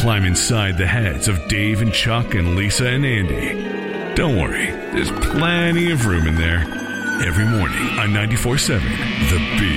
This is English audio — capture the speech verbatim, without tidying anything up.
climb inside the heads of Dave and Chuck and Lisa and Andy. Don't worry, there's plenty of room in there. Every morning on ninety-four point seven The Beat.